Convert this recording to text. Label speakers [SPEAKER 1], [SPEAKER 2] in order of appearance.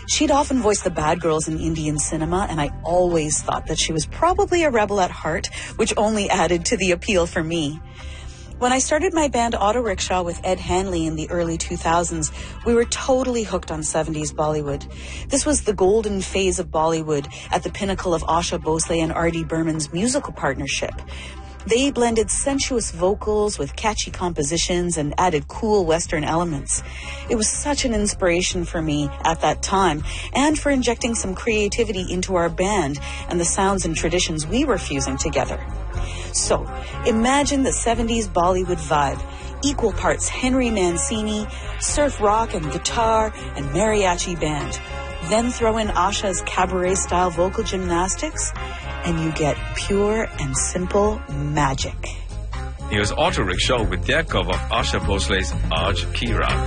[SPEAKER 1] She'd often voiced the bad girls in Indian cinema, and I always thought that she was probably a rebel at heart, which only added to the appeal for me. When I started my band Auto Rickshaw with Ed Hanley in the early 2000s, we were totally hooked on 70s Bollywood. This was the golden phase of Bollywood at the pinnacle of Asha Bhosle and R.D. Burman's musical partnership. They blended sensuous vocals with catchy compositions and added cool Western elements. It was such an inspiration for me at that time, and for injecting some creativity into our band and the sounds and traditions we were fusing together. So, imagine the 70s Bollywood vibe. Equal parts Henry Mancini, surf rock and guitar, and mariachi band. Then throw in Asha's cabaret-style vocal gymnastics, and you get pure and simple magic.
[SPEAKER 2] Here's Auto Rickshaw with their cover of Asha Bhosle's Aaj Ki Raat.